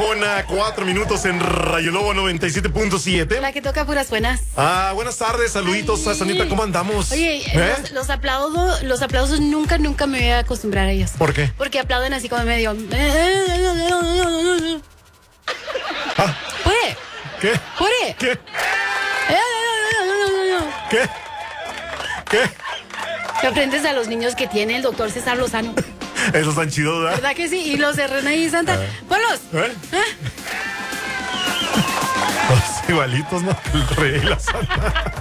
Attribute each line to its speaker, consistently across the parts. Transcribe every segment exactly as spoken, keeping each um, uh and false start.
Speaker 1: con uh, cuatro minutos en Rayo Lobo noventa y siete punto siete.
Speaker 2: La que toca puras buenas.
Speaker 1: Ah, buenas tardes, saluditos a Sanita, ¿cómo andamos?
Speaker 2: Oye,
Speaker 1: ¿Eh?
Speaker 2: los, los aplausos, los aplausos nunca, nunca me voy a acostumbrar a ellos.
Speaker 1: ¿Por qué?
Speaker 2: Porque aplauden así como medio.
Speaker 1: Ah,
Speaker 2: ¿Puede?
Speaker 1: ¿Qué?
Speaker 2: ¿Puede?
Speaker 1: ¿Qué? ¿Qué? ¿Qué?
Speaker 2: Te aprendes a los niños que tiene el doctor César Lozano.
Speaker 1: Esos están chidos, ¿verdad?
Speaker 2: ¿Verdad que sí? Y los de René y Santa.
Speaker 1: Ah.
Speaker 2: ¡Ponlos!
Speaker 1: ¿Eh?
Speaker 2: ¿Ah?
Speaker 1: Los igualitos, ¿no? El rey y la santa.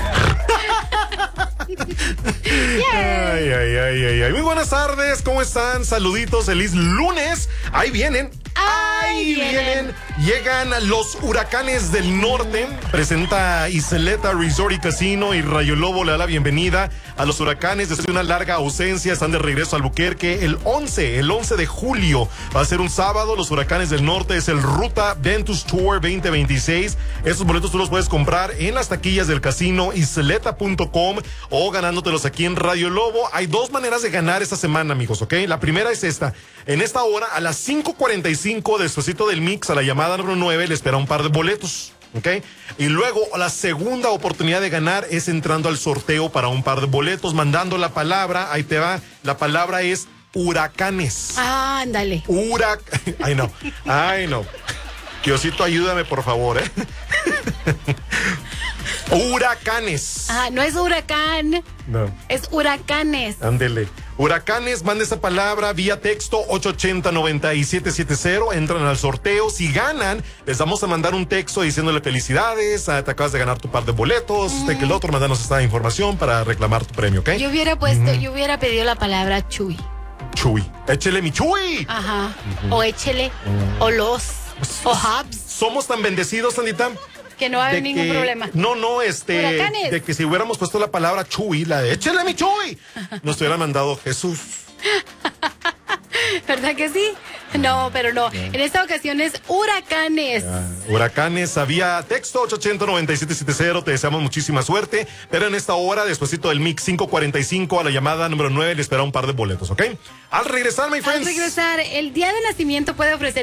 Speaker 1: Ay, ay, ay, ay, ay. Muy buenas tardes, ¿cómo están? Saluditos, feliz lunes. Ahí vienen. Ahí vienen. Llegan los huracanes del norte. Presenta Isleta Resort y Casino y Rayo Lobo le da la bienvenida a los huracanes. Después de una larga ausencia, están de regreso a Albuquerque el once, el once de julio. Va a ser un sábado. Los huracanes del norte es el Ruta Ventus Tour veinte veintiséis. Estos boletos tú los puedes comprar en las taquillas del casino isleta punto com o ganándotelos aquí en Radio Lobo. Hay dos maneras de ganar esta semana, amigos, ¿ok? La primera es esta. En esta hora, a las cinco cuarenta y cinco, despuesito del mix, a la llamada número nueve, le espera un par de boletos, ¿ok? Y luego, la segunda oportunidad de ganar es entrando al sorteo para un par de boletos, mandando la palabra, ahí te va, la palabra es huracanes.
Speaker 2: Ah, ándale.
Speaker 1: Hurac... Ay, no, ay, no. Kiosito, ayúdame, por favor, ¿eh? Huracanes.
Speaker 2: Ah, no es huracán.
Speaker 1: No.
Speaker 2: Es huracanes.
Speaker 1: Ándele. Huracanes, manda esa palabra vía texto ocho ocho cero, nueve siete siete cero. Entran al sorteo. Si ganan, les vamos a mandar un texto diciéndole felicidades. Ah, te acabas de ganar tu par de boletos. Mm. Este que el otro, mandanos esta información para reclamar tu premio, ¿ok?
Speaker 2: Yo hubiera puesto, mm. yo hubiera pedido la palabra Chuy.
Speaker 1: Chuy. Échele mi Chuy.
Speaker 2: Ajá. Uh-huh. O échele. Uh-huh. O los. O Hubs.
Speaker 1: Somos tan bendecidos, Sandita.
Speaker 2: Que no va a haber ningún
Speaker 1: que,
Speaker 2: problema.
Speaker 1: No, no, este.
Speaker 2: Huracanes.
Speaker 1: De que si hubiéramos puesto la palabra Chuy, la de échele mi Chuy, nos hubiera mandado Jesús.
Speaker 2: ¿Verdad que sí? No, pero no. En esta ocasión es huracanes.
Speaker 1: Ya. Huracanes, había texto ocho ocho cero, nueve siete siete cero. Te deseamos muchísima suerte. Pero en esta hora, despuesito del mix cinco cuarenta y cinco, a la llamada número nueve, le espera un par de boletos, ¿ok? Al regresar, my friends.
Speaker 2: Al regresar, el día de nacimiento puede ofrecer